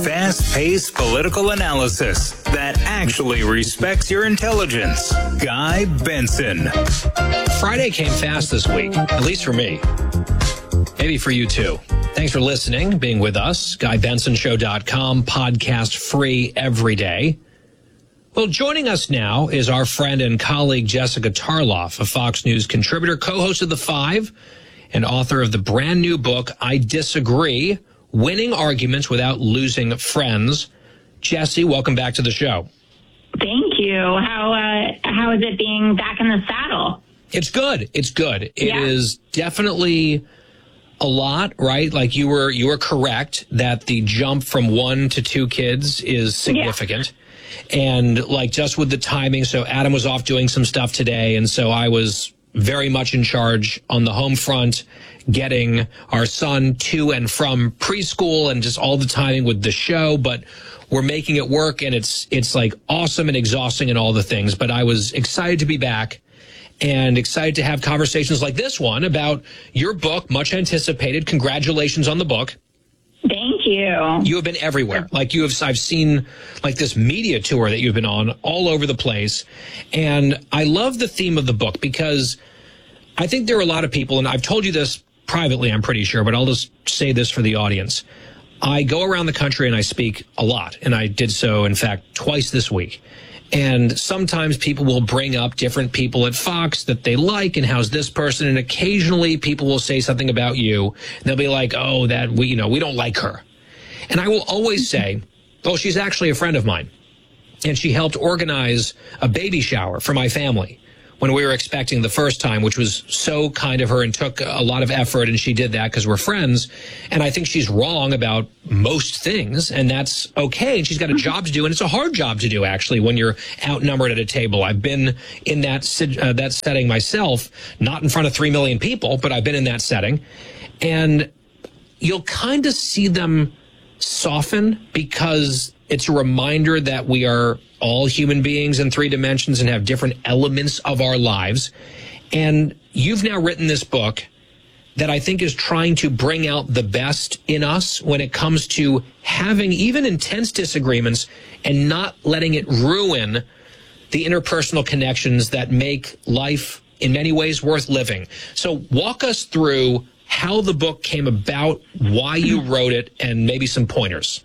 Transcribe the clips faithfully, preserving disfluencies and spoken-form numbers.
Fast-paced political analysis that actually respects your intelligence. Guy Benson. Friday came fast this week, at least for me. Maybe for you too. Thanks for listening, being with us. Guy Benson Show dot com, podcast free every day. Well, joining us now is our friend and colleague Jessica Tarloff, a Fox News contributor, co-host of The Five, and author of the brand new book, I Disagree, Winning Arguments Without Losing Friends. Jessie, welcome back to the show. Thank you. How uh, how is it being back in the saddle? It's good. It's good. It yeah. is definitely a lot, right? Like you were you were correct that the jump from one to two kids is significant. Yeah. And like just with the timing, so Adam was off doing some stuff today, and so I was very much in charge on the home front, getting our son to and from preschool and just all the timing with the show. But we're making it work, and it's it's like awesome and exhausting and all the things. But I was excited to be back and excited to have conversations like this one about your book, much anticipated. Congratulations on the book. Thank you. You have been everywhere. Like you have, I've seen like this media tour that you've been on all over the place. And I love the theme of the book because I think there are a lot of people, and I've told you this privately, I'm pretty sure, but I'll just say this for the audience. I go around the country and I speak a lot, and I did so, in fact, twice this week. And sometimes people will bring up different people at Fox that they like and how's this person. And occasionally people will say something about you. And they'll be like, oh, that we, you know, we don't like her. And I will always say, oh, she's actually a friend of mine. And she helped organize a baby shower for my family when we were expecting the first time, which was so kind of her and took a lot of effort. And she did that because we're friends. And I think she's wrong about most things, and that's okay. And she's got a job to do, and it's a hard job to do, actually, when you're outnumbered at a table. I've been in that uh, that setting myself, not in front of three million people, but I've been in that setting. And you'll kind of see them soften because it's a reminder that we are all human beings in three dimensions and have different elements of our lives. And you've now written this book that I think is trying to bring out the best in us when it comes to having even intense disagreements and not letting it ruin the interpersonal connections that make life in many ways worth living. So walk us through how the book came about, why you wrote it, and maybe some pointers.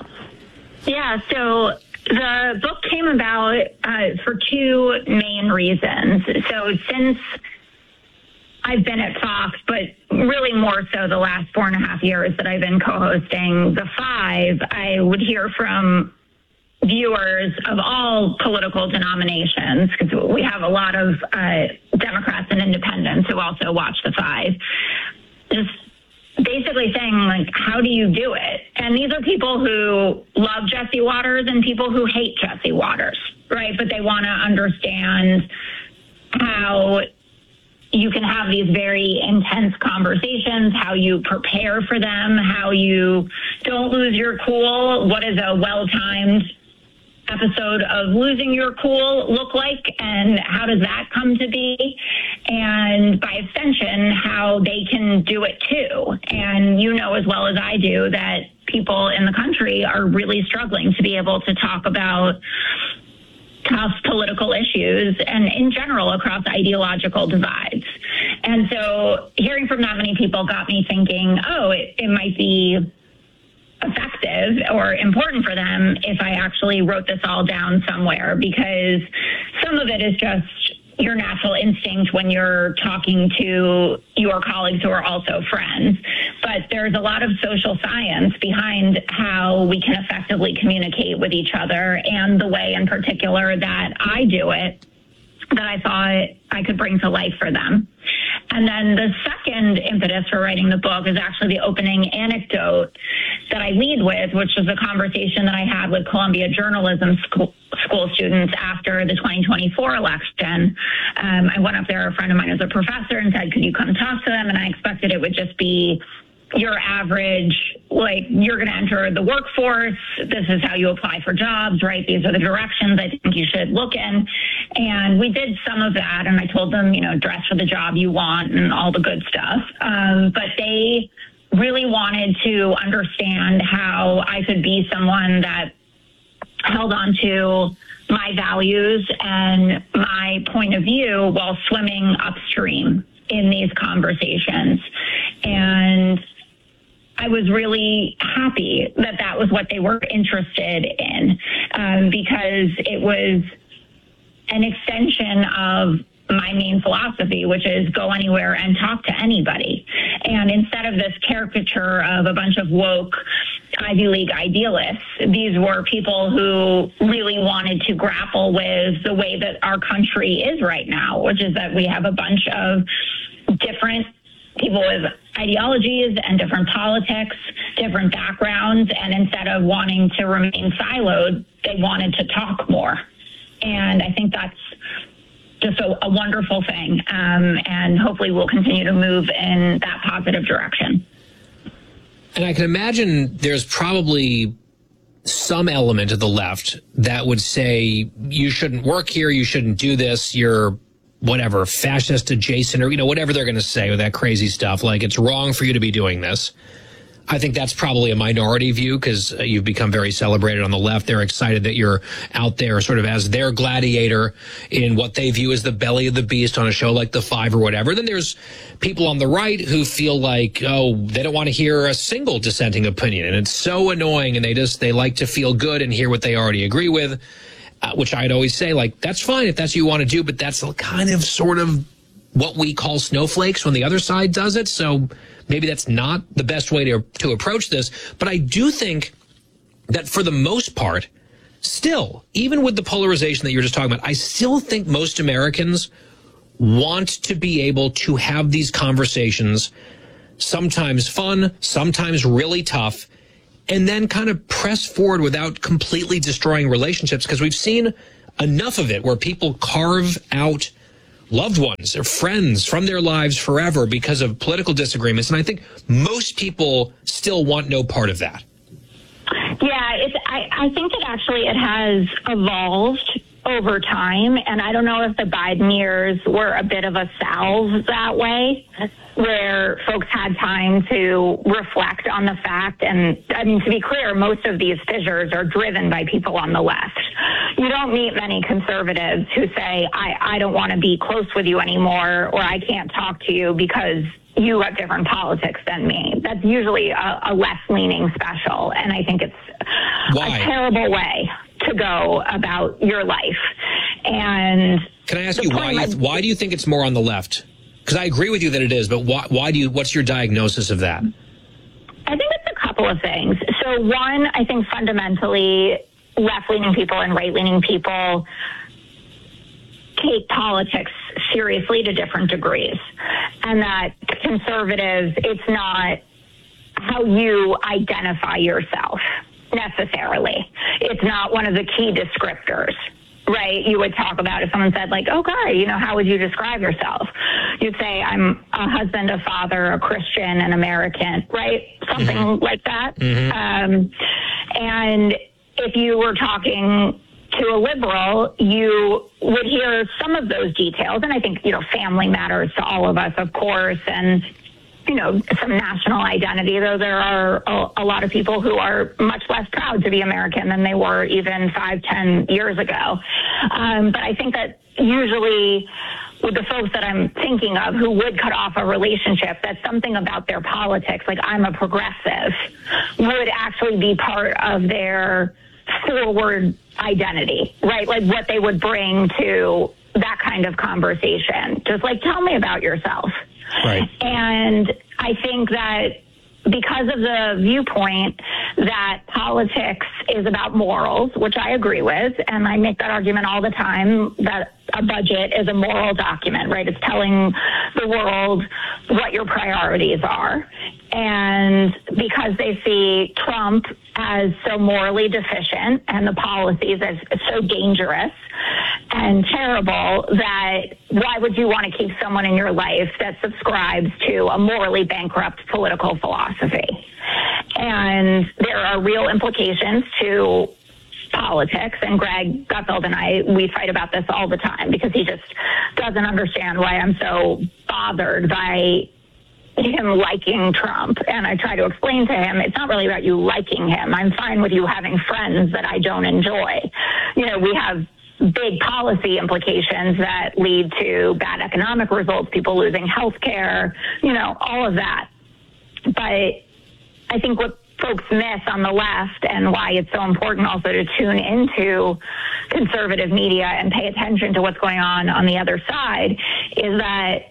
Yeah, so the book came about uh, for two main reasons. So since I've been at Fox, but really more so the last four and a half years that I've been co-hosting The Five, I would hear from viewers of all political denominations, because we have a lot of uh, Democrats and independents who also watch The Five, just basically saying, like, how do you do it? And these are people who love Jesse Watters and people who hate Jesse Watters, right? But they want to understand how you can have these very intense conversations, how you prepare for them, how you don't lose your cool, what is a well-timed episode of losing your cool look like, and how does that come to be, and by extension how they can do it too. And you know as well as I do that people in the country are really struggling to be able to talk about tough political issues and in general across ideological divides. And so hearing from that many people got me thinking, oh, it, it might be effective or important for them if I actually wrote this all down somewhere, because some of it is just your natural instinct when you're talking to your colleagues who are also friends. But there's a lot of social science behind how we can effectively communicate with each other, and the way in particular that I do it that I thought I could bring to life for them. And then the second impetus for writing the book is actually the opening anecdote that I lead with, which is a conversation that I had with Columbia journalism school, school students after the twenty twenty-four election. Um, I went up there, a friend of mine is a professor, and said, could you come talk to them? And I expected it would just be your average, like, you're going to enter the workforce. This is how you apply for jobs, right? These are the directions I think you should look in. And we did some of that. And I told them, you know, dress for the job you want and all the good stuff. Um, but they really wanted to understand how I could be someone that held on to my values and my point of view while swimming upstream in these conversations. And I was really happy that that was what they were interested in, um, because it was an extension of my main philosophy, which is go anywhere and talk to anybody. And instead of this caricature of a bunch of woke Ivy League idealists, these were people who really wanted to grapple with the way that our country is right now, which is that we have a bunch of different people with ideologies and different politics, different backgrounds, and instead of wanting to remain siloed, they wanted to talk more. And I think that's just a, a wonderful thing, um, and hopefully we'll continue to move in that positive direction. And I can imagine there's probably some element of the left that would say you shouldn't work here, you shouldn't do this, you're whatever, fascist adjacent, or, you know, whatever they're going to say with that crazy stuff, like it's wrong for you to be doing this. I think that's probably a minority view because you've become very celebrated on the left. They're excited that you're out there sort of as their gladiator in what they view as the belly of the beast on a show like The Five or whatever. Then there's people on the right who feel like, oh, they don't want to hear a single dissenting opinion. And it's so annoying. And they just, they like to feel good and hear what they already agree with, uh, which I'd always say, like, that's fine if that's what you want to do. But that's kind of sort of what we call snowflakes when the other side does it. So maybe that's not the best way to to approach this. But I do think that for the most part, still, even with the polarization that you're just talking about, I still think most Americans want to be able to have these conversations, sometimes fun, sometimes really tough, and then kind of press forward without completely destroying relationships, because we've seen enough of it where people carve out loved ones or friends from their lives forever because of political disagreements. And I think most people still want no part of that. Yeah, it's, I, I think that actually it has evolved over time. And I don't know if the Biden years were a bit of a salve that way, where folks had time to reflect on the fact. And I mean, to be clear, most of these fissures are driven by people on the left. You don't meet many conservatives who say, I, I don't want to be close with you anymore, or I can't talk to you because you have different politics than me. That's usually a, a left-leaning special. And I think it's Why? a terrible way to go about your life. And can I ask you why? You, why do you think it's more on the left? Because I agree with you that it is, but why? Why do you? What's your diagnosis of that? I think it's a couple of things. So one, I think fundamentally, left-leaning people and right-leaning people take politics seriously to different degrees, and that conservatives, it's not how you identify yourself necessarily. It's not one of the key descriptors, right? You would talk about if someone said, like, oh, Guy, you know, how would you describe yourself? You'd say, I'm a husband, a father, a Christian, an American, right? Something mm-hmm. like that. Mm-hmm. Um, and if you were talking to a liberal, you would hear some of those details. And I think, you know, family matters to all of us, of course, and you know, some national identity, though there are a, a lot of people who are much less proud to be American than they were even five, ten years ago. Um, but I think that usually with the folks that I'm thinking of who would cut off a relationship, that something about their politics, like I'm a progressive, would actually be part of their forward identity, right? Like what they would bring to that kind of conversation. Just like, tell me about yourself. Right. And I think that because of the viewpoint that politics is about morals, which I agree with, and I make that argument all the time, that a budget is a moral document, right? It's telling the world what your priorities are. And because they see Trump as so morally deficient and the policies as so dangerous and terrible, that why would you want to keep someone in your life that subscribes to a morally bankrupt political philosophy? And there are real implications to politics, and Greg Gutfeld and I, we fight about this all the time because he just doesn't understand why I'm so bothered by him liking Trump. And I try to explain to him, it's not really about you liking him. I'm fine with you having friends that I don't enjoy. You know, we have big policy implications that lead to bad economic results, people losing health care, you know, all of that. But I think what folks miss on the left, and why it's so important also to tune into conservative media and pay attention to what's going on on the other side, is that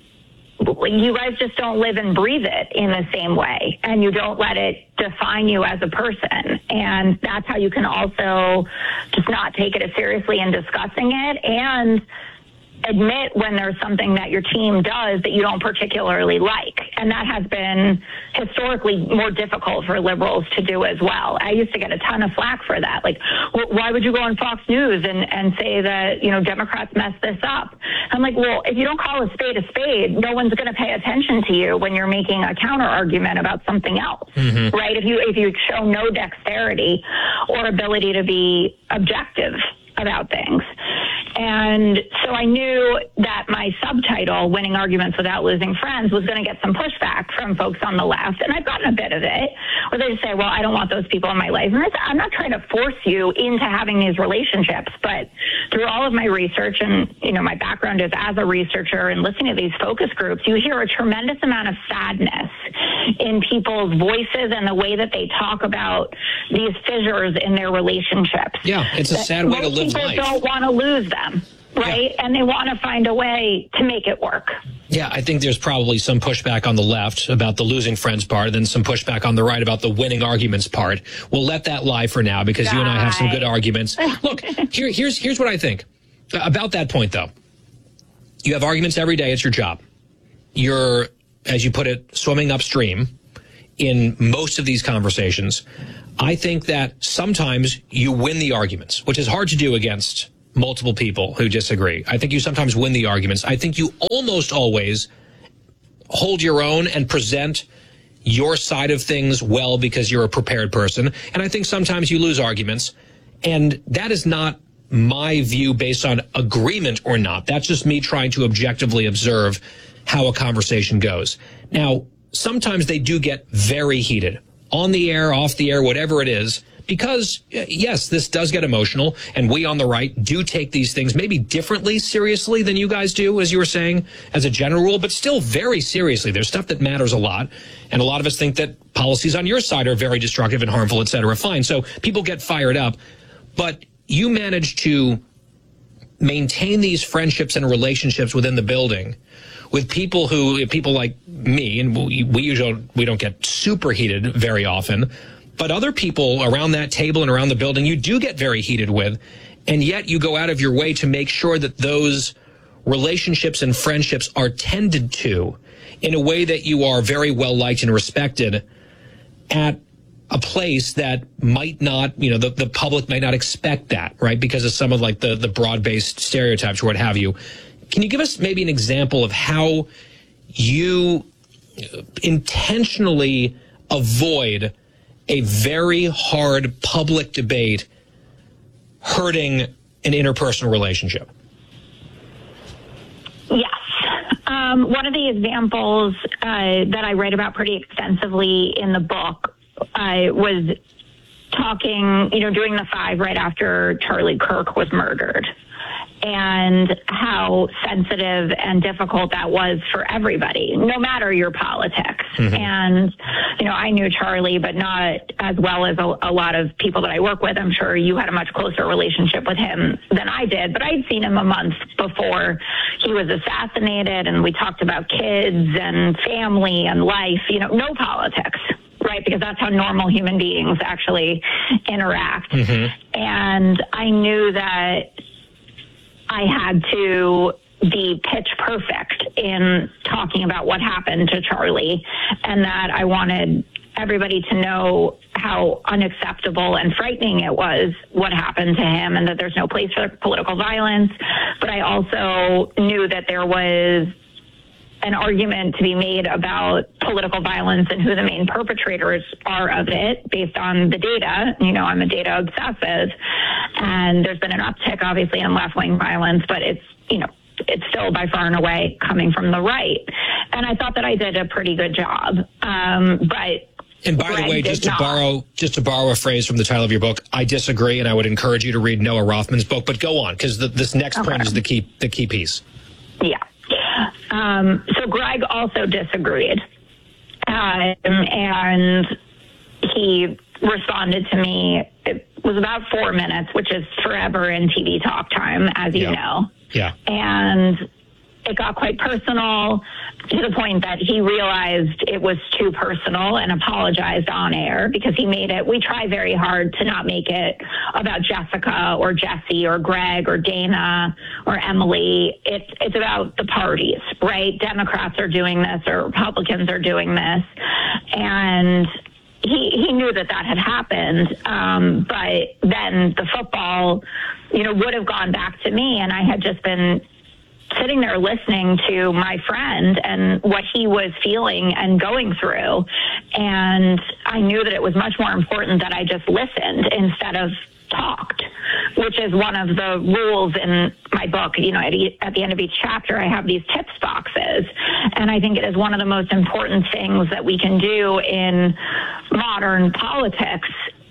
you guys just don't live and breathe it in the same way, and you don't let it define you as a person. And that's how you can also just not take it as seriously in discussing it, and admit when there's something that your team does that you don't particularly like. And that has been historically more difficult for liberals to do as well. I used to get a ton of flack for that. Like, why would you go on Fox News and, and say that, you know, Democrats messed this up? I'm like, well, if you don't call a spade a spade, no one's going to pay attention to you when you're making a counter argument about something else, mm-hmm. right? If you, if you show no dexterity or ability to be objective about things. And so I knew that my subtitle, Winning Arguments Without Losing Friends, was going to get some pushback from folks on the left. And I've gotten a bit of it, where they just say, well, I don't want those people in my life. And I'm not trying to force you into having these relationships, but through all of my research, and, you know, my background is as a researcher and listening to these focus groups, you hear a tremendous amount of sadness in people's voices and the way that they talk about these fissures in their relationships. Yeah, it's a sad way to live life. Most people don't want to lose them, right? Yeah. And they want to find a way to make it work. Yeah, I think there's probably some pushback on the left about the losing friends part, and then some pushback on the right about the winning arguments part. We'll let that lie for now, because right. you and I have some good arguments. Look, here, here's here's what I think about that point, though. You have arguments every day. It's your job. You're, as you put it, swimming upstream in most of these conversations. I think that sometimes you win the arguments, which is hard to do against multiple people who disagree. I think you sometimes win the arguments. I think you almost always hold your own and present your side of things well, because you're a prepared person. And I think sometimes you lose arguments. And that is not my view based on agreement or not. That's just me trying to objectively observe how a conversation goes. Now, sometimes they do get very heated, on the air, off the air, whatever it is, because, yes, this does get emotional, and we on the right do take these things maybe differently seriously than you guys do, as you were saying, as a general rule, but still very seriously. There's stuff that matters a lot, and a lot of us think that policies on your side are very destructive and harmful, et cetera. Fine, so people get fired up, but you manage to maintain these friendships and relationships within the building with people who, people like me, and we, we usually we don't get super heated very often, but other people around that table and around the building you do get very heated with, and yet you go out of your way to make sure that those relationships and friendships are tended to in a way that you are very well liked and respected at a place that might not, you know, the, the public might not expect that, right? Because of some of like the, the broad-based stereotypes or what have you. Can you give us maybe an example of how you intentionally avoid a very hard public debate hurting an interpersonal relationship? Yes. Um, one of the examples uh, that I write about pretty extensively in the book uh, was talking, you know, doing the five right after Charlie Kirk was murdered, and how sensitive and difficult that was for everybody, no matter your politics. Mm-hmm. And, you know, I knew Charlie, but not as well as a, a lot of people that I work with. I'm sure you had a much closer relationship with him than I did, but I'd seen him a month before he was assassinated, and we talked about kids and family and life, you know, no politics. Right, because that's how normal human beings actually interact. Mm-hmm. And I knew that I had to be pitch perfect in talking about what happened to Charlie, and that I wanted everybody to know how unacceptable and frightening it was what happened to him, and that there's no place for political violence. But I also knew that there was an argument to be made about political violence and who the main perpetrators are of it based on the data. You know, I'm a data obsessive, and there's been an uptick obviously in left-wing violence, but it's, you know, it's still by far and away coming from the right. And I thought that I did a pretty good job. Um, but And by Greg the way, just to not. borrow just to borrow a phrase from the title of your book, I disagree, and I would encourage you to read Noah Rothman's book. But go on, because this next Okay. point is the key the key piece. Yeah. Um, so Greg also disagreed. Uh, and he responded to me. It was about four minutes, which is forever in T V talk time, as you Yeah. know. Yeah. And it got quite personal to the point that he realized it was too personal and apologized on air because he made it. We try very hard to not make it about Jessica or Jesse or Greg or Dana or Emily. It's, it's about the parties, right? Democrats are doing this or Republicans are doing this. And he, he knew that that had happened. Um, but then the football, you know, would have gone back to me, and I had just been sitting there listening to my friend and what he was feeling and going through. And I knew that it was much more important that I just listened instead of talked, which is one of the rules in my book. You know, at, e- at the end of each chapter, I have these tips boxes. And I think it is one of the most important things that we can do in modern politics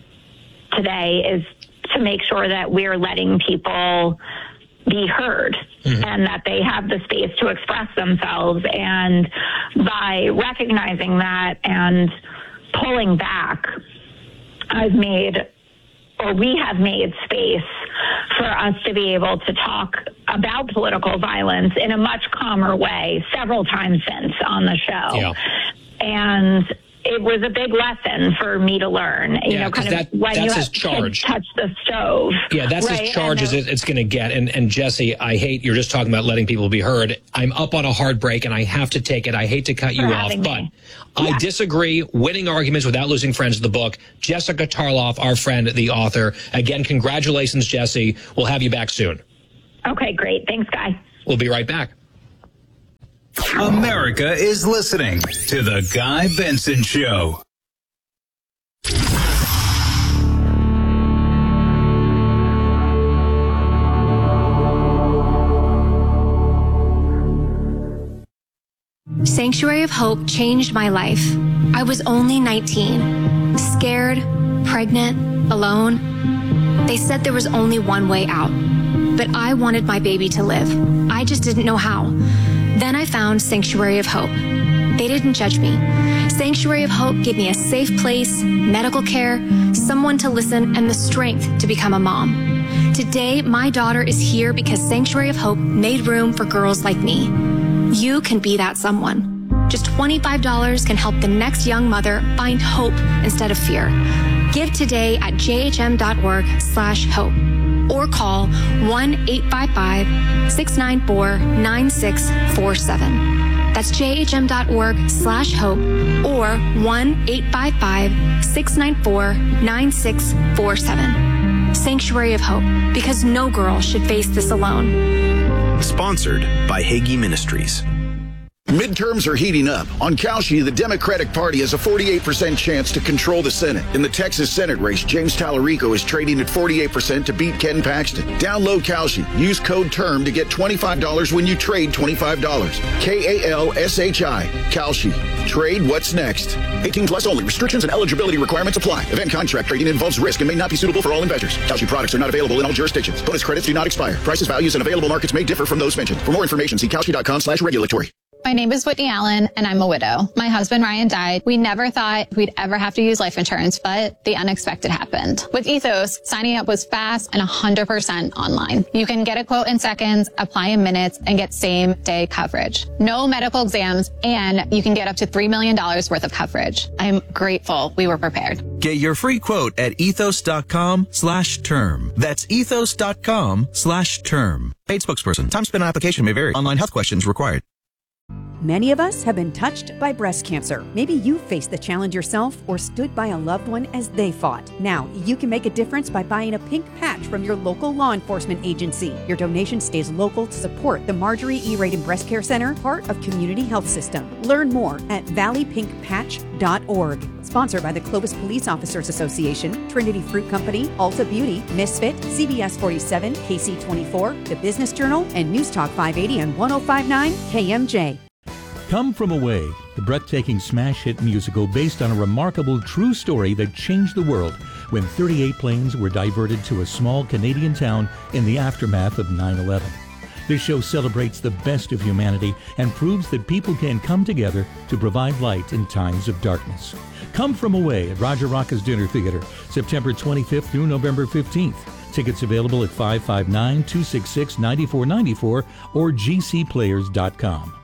today is to make sure that we're letting people be heard mm-hmm. and that they have the space to express themselves. And by recognizing that and pulling back, I've made, or we have made space for us to be able to talk about political violence in a much calmer way several times since on the show. Yeah. And it was a big lesson for me to learn, you yeah, know, kind that, of when that's you his charge. touch the stove. Yeah, that's right? as charge and, as it, it's going to get. And, and Jesse, I hate, you're just talking about letting people be heard. I'm up on a hard break and I have to take it. I hate to cut you off, but me. I yeah. disagree. Winning arguments without losing friends in the book. Jessica Tarloff, our friend, the author. Again, congratulations, Jesse. We'll have you back soon. Okay, great. Thanks, Guy. We'll be right back. America is listening to The Guy Benson Show. Sanctuary of Hope changed my life. I was only nineteen, scared, pregnant, alone. They said there was only one way out, but I wanted my baby to live. I just didn't know how. Then I found Sanctuary of Hope. They didn't judge me. Sanctuary of Hope gave me a safe place, medical care, someone to listen, and the strength to become a mom. Today, my daughter is here because Sanctuary of Hope made room for girls like me. You can be that someone. Just twenty-five dollars can help the next young mother find hope instead of fear. Give today at jhm.org slash hope or call one eight five five, six nine four, nine six four seven. That's jhm.org slash hope or one eight five five, six nine four, nine six four seven. Sanctuary of Hope, because no girl should face this alone. Sponsored by Hagee Ministries. Midterms are heating up. On Kalshi, the Democratic Party has a forty-eight percent chance to control the Senate. In the Texas Senate race, James Tallarico is trading at forty-eight percent to beat Ken Paxton. Download Kalshi. Use code TERM to get twenty-five dollars when you trade twenty-five dollars. K A L S H I. Kalshi. Trade what's next. eighteen plus only. Restrictions and eligibility requirements apply. Event contract trading involves risk and may not be suitable for all investors. Kalshi products are not available in all jurisdictions. Bonus credits do not expire. Prices, values, and available markets may differ from those mentioned. For more information, see kalshi.com slash regulatory. My name is Whitney Allen, and I'm a widow. My husband, Ryan, died. We never thought we'd ever have to use life insurance, but the unexpected happened. With Ethos, signing up was fast and one hundred percent online. You can get a quote in seconds, apply in minutes, and get same-day coverage. No medical exams, and you can get up to three million dollars worth of coverage. I'm grateful we were prepared. Get your free quote at ethos.com slash term. That's ethos.com slash term. Paid spokesperson. Time spent on application may vary. Online health questions required. Many of us have been touched by breast cancer. Maybe you faced the challenge yourself or stood by a loved one as they fought. Now, you can make a difference by buying a pink patch from your local law enforcement agency. Your donation stays local to support the Marjorie E. Radin Breast Care Center, part of Community Health System. Learn more at valley pink patch dot org. Sponsored by the Clovis Police Officers Association, Trinity Fruit Company, Ulta Beauty, Misfit, C B S forty-seven, K C twenty-four, The Business Journal, and News Talk five eighty and one oh five point nine K M J. Come From Away, the breathtaking smash hit musical based on a remarkable true story that changed the world when thirty-eight planes were diverted to a small Canadian town in the aftermath of nine eleven. This show celebrates the best of humanity and proves that people can come together to provide light in times of darkness. Come From Away at Roger Rocca's Dinner Theater, September twenty-fifth through November fifteenth. Tickets available at five five nine, two six six, nine four nine four or g c players dot com.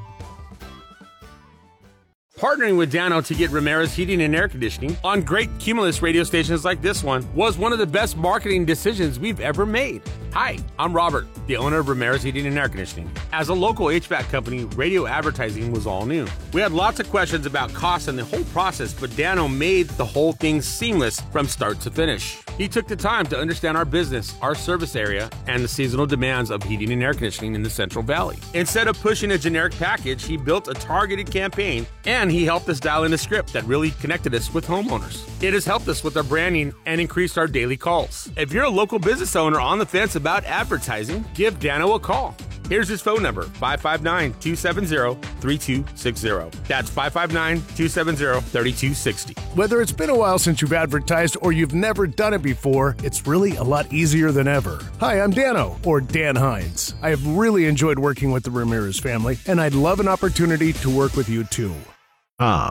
Partnering with Dano to get Ramirez Heating and Air Conditioning on great Cumulus radio stations like this one was one of the best marketing decisions we've ever made. Hi, I'm Robert, the owner of Ramirez Heating and Air Conditioning. As a local H V A C company, radio advertising was all new. We had lots of questions about costs and the whole process, but Dano made the whole thing seamless from start to finish. He took the time to understand our business, our service area, and the seasonal demands of heating and air conditioning in the Central Valley. Instead of pushing a generic package, he built a targeted campaign, and he helped us dial in a script that really connected us with homeowners. It has helped us with our branding and increased our daily calls. If you're a local business owner on the fence about advertising, give Dano a call. Here's his phone number, five five nine, two seven zero, three two six zero. That's five five nine, two seven zero, three two six zero. Whether it's been a while since you've advertised or you've never done it before, it's really a lot easier than ever. Hi, I'm Dano, or Dan Hines. I have really enjoyed working with the Ramirez family, and I'd love an opportunity to work with you too. Ah,